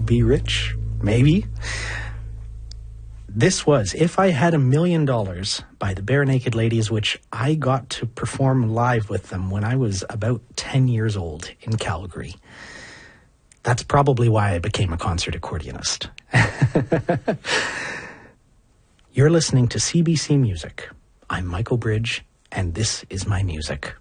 be rich? Maybe. This was If I Had $1 Million by the Barenaked Ladies, which I got to perform live with them when I was about 10 years old in Calgary. That's probably why I became a concert accordionist. You're listening to CBC Music. I'm Michael Bridge, and this is my music.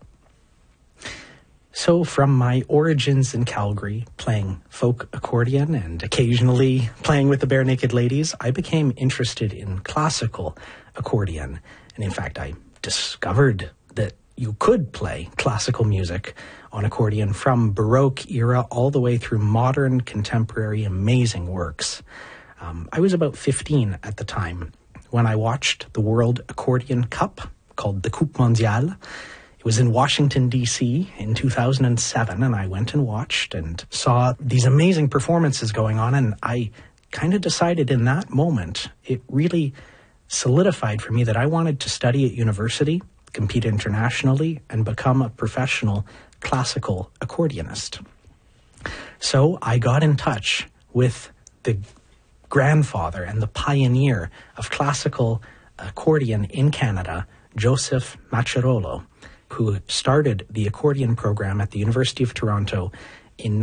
So from my origins in Calgary, playing folk accordion and occasionally playing with the Barenaked Ladies, I became interested in classical accordion. And in fact, I discovered that you could play classical music on accordion from Baroque era all the way through modern, contemporary, amazing works. I was about 15 at the time when I watched the World Accordion Cup, called the Coupe Mondiale. It was in Washington, D.C. in 2007, and I went and watched and saw these amazing performances going on, and I kind of decided in that moment, it really solidified for me that I wanted to study at university, compete internationally, and become a professional classical accordionist. So I got in touch with the grandfather and the pioneer of classical accordion in Canada, Joseph Maccherolo, who started the accordion program at the University of Toronto in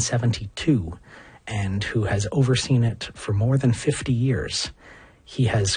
1972 and who has overseen it for more than 50 years. He has